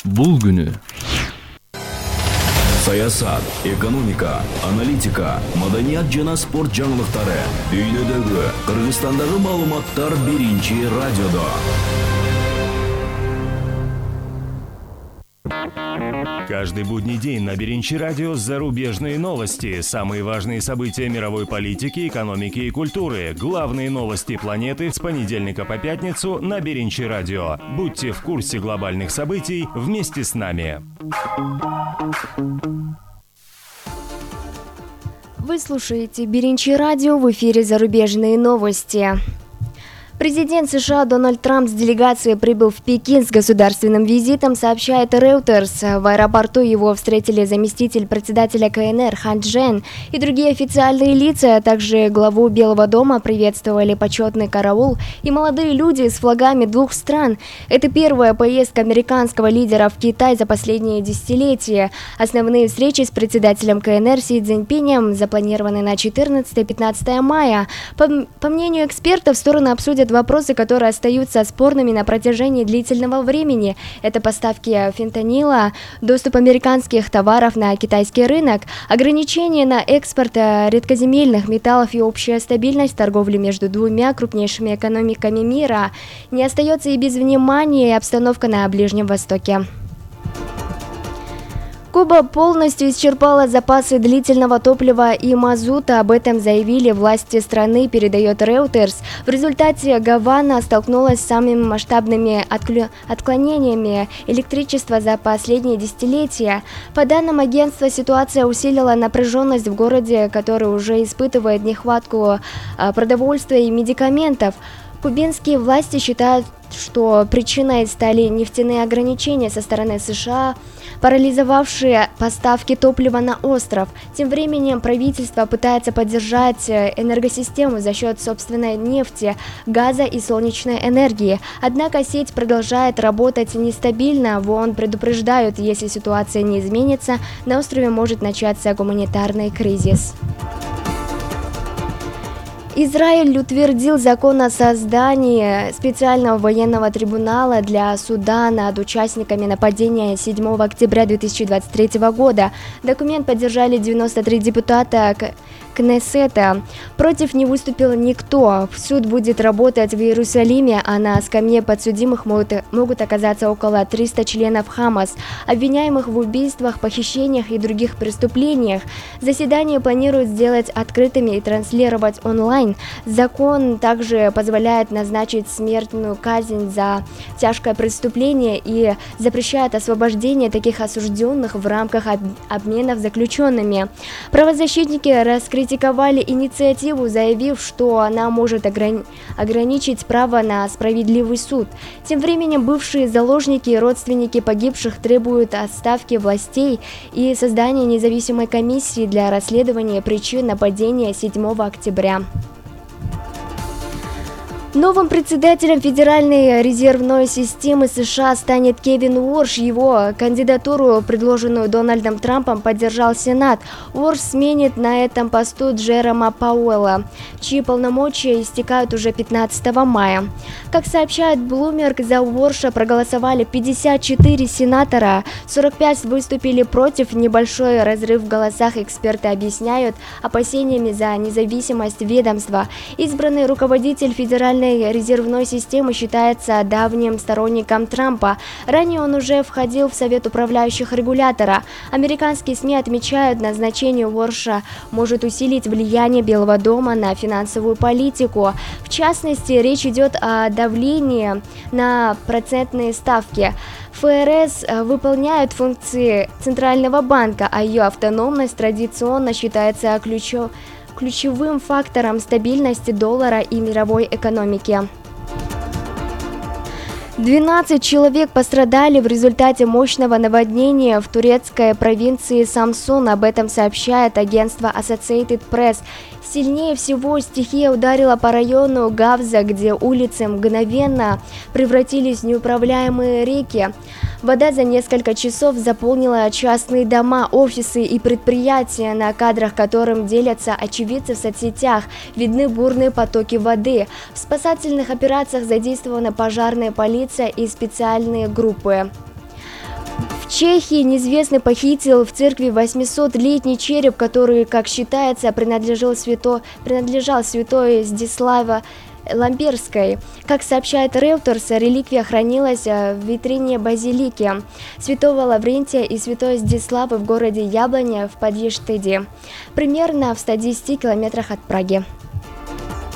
бул күнү. Саясат, экономика, аналитика, маданият жана спорт жаңылыктары. Дүйнөдөгү, Кыргызстандагы маалыматтар биринчи радиодо. Каждый будний день на Беринчи радио зарубежные новости, самые важные события мировой политики, экономики и культуры, главные новости планеты с понедельника по пятницу на Беринчи радио. Будьте в курсе глобальных событий вместе с нами. Вы слушаете Беринчи радио, в эфире зарубежные новости. Президент США Дональд Трамп с делегацией прибыл в Пекин с государственным визитом, сообщает Reuters. В аэропорту его встретили заместитель председателя КНР Хан Чжэн и другие официальные лица, а также главу Белого дома приветствовали почетный караул и молодые люди с флагами двух стран. Это первая поездка американского лидера в Китай за последние десятилетия. Основные встречи с председателем КНР Си Цзиньпинем запланированы на 14-15 мая. По мнению экспертов, стороны обсудят вопросы, которые остаются спорными на протяжении длительного времени. Это поставки фентанила, доступ американских товаров на китайский рынок, ограничения на экспорт редкоземельных металлов и общая стабильность торговли между двумя крупнейшими экономиками мира. Не остается и без внимания и обстановка на Ближнем Востоке. Куба полностью исчерпала запасы длительного топлива и мазута, об этом заявили власти страны, передает Reuters. В результате Гавана столкнулась с самыми масштабными отклонениями электричества за последние десятилетия. По данным агентства, ситуация усилила напряженность в городе, который уже испытывает нехватку продовольствия и медикаментов. Кубинские власти считают, что причиной стали нефтяные ограничения со стороны США, парализовавшие поставки топлива на остров. Тем временем правительство пытается поддержать энергосистему за счет собственной нефти, газа и солнечной энергии. Однако сеть продолжает работать нестабильно. В ООН предупреждают, если ситуация не изменится, на острове может начаться гуманитарный кризис. Израиль утвердил закон о создании специального военного трибунала для суда над участниками нападения 7 октября 2023 года. Документ поддержали 93 депутата Кнессета. Против не выступил никто. Суд будет работать в Иерусалиме, а на скамье подсудимых могут оказаться около 300 членов Хамас, обвиняемых в убийствах, похищениях и других преступлениях. Заседание планируют сделать открытыми и транслировать онлайн. Закон также позволяет назначить смертную казнь за тяжкое преступление и запрещает освобождение таких осужденных в рамках обменов заключенными. Правозащитники раскритиковали инициативу, заявив, что она может ограничить право на справедливый суд. Тем временем бывшие заложники и родственники погибших требуют отставки властей и создания независимой комиссии для расследования причин нападения 7 октября. Новым председателем Федеральной резервной системы США станет Кевин Уорш. Его кандидатуру, предложенную Дональдом Трампом, поддержал Сенат. Уорш сменит на этом посту Джерома Пауэлла, чьи полномочия истекают уже 15 мая. Как сообщает Bloomberg, за Уорша проголосовали 54 сенатора, 45 выступили против. Небольшой разрыв в голосах эксперты объясняют опасениями за независимость ведомства. Избранный руководитель Федеральной резервной системы считается давним сторонником Трампа. Ранее он уже входил в совет управляющих регулятора. Американские СМИ отмечают, назначение Уорша может усилить влияние Белого дома на финансовую политику. В частности, речь идет о давлении на процентные ставки. ФРС выполняет функции Центрального банка, а ее автономность традиционно считается ключевым фактором стабильности доллара и мировой экономики. 12 человек пострадали в результате мощного наводнения в турецкой провинции Самсун. Об этом сообщает агентство Associated Press. Сильнее всего стихия ударила по району Гавза, где улицы мгновенно превратились в неуправляемые реки. Вода за несколько часов заполнила частные дома, офисы и предприятия, на кадрах которым делятся очевидцы в соцсетях. Видны бурные потоки воды. В спасательных операциях задействована пожарная полиция и специальные группы. В Чехии неизвестный похитил в церкви 800-летний череп, который, как считается, принадлежал святой Здислава Ламперской. Как сообщает Reuters, реликвия хранилась в витрине базилики святого Лаврентия и святой Здиславы в городе Яблоня в Подъештеде, примерно в 110 километрах от Праги.